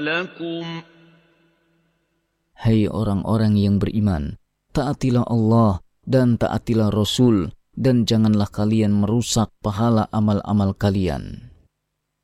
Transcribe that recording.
لكم Hai orang-orang yang beriman, taatilah Allah dan taatilah Rasul, dan janganlah kalian merusak pahala amal-amal kalian.